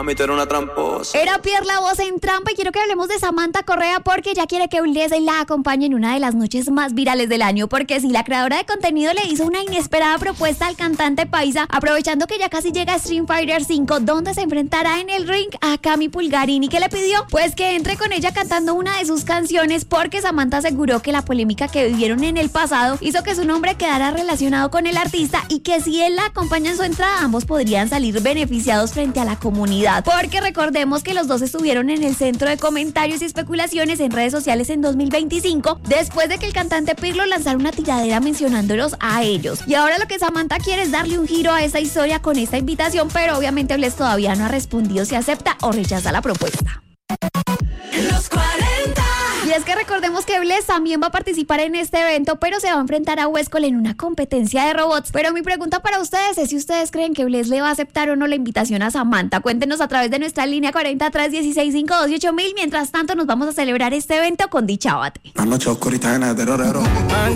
Mami, tú eres una tramposa. Era Pierre la voz en trampa y quiero que hablemos de Samantha Correa porque ella quiere que Bless la acompañe en una de las noches más virales del año, porque si la creadora de contenido le hizo una inesperada propuesta al cantante paisa, aprovechando que ya casi llega Street Fighter 5, donde se enfrentará en el ring a Cami Pulgarini, que le pidió pues que entre con ella cantando una de sus canciones, porque Samantha aseguró que la polémica que vivieron en el pasado hizo que su nombre quedara relacionado con el artista y que si él la acompaña en su entrada, ambos podrían salir beneficiados frente a la comunidad, porque recordemos que los dos estuvieron en el centro de comentarios y especulaciones en redes sociales en 2025, después de que el cantante Pirlo lanzara una tiradera mencionándolos a ellos. Y ahora lo que Samantha quiere es darle un giro a esta historia con esta invitación, pero obviamente Bless todavía no ha respondido si acepta o rechaza la propuesta. Los 40. Y es que recordemos que Bless también va a participar en este evento, pero se va a enfrentar a Westcol en una competencia de robots. Pero mi pregunta para ustedes es si ustedes creen que Bless le va a aceptar o no la invitación a Samantha. Cuéntenos a través de nuestra línea 40-316-528.000. Mientras tanto, nos vamos a celebrar este evento con Dicha Bate. La noche oscurita en el terror.